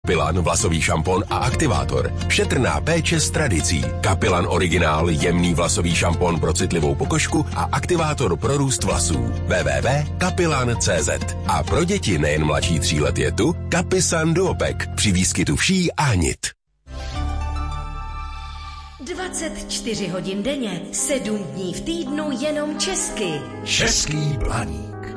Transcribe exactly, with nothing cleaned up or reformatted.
Kapilan vlasový šampon a aktivátor. Šetrná péče s tradicí. Kapilan originál jemný vlasový šampon pro citlivou pokožku a aktivátor pro růst vlasů. w w w tečka kapilan tečka c z. A pro děti nejen mladší tří let je tu Kapisan Duopek při výskytu vší a hnit. dvacet čtyři hodin denně, sedm dní v týdnu jenom česky. Český Blaník.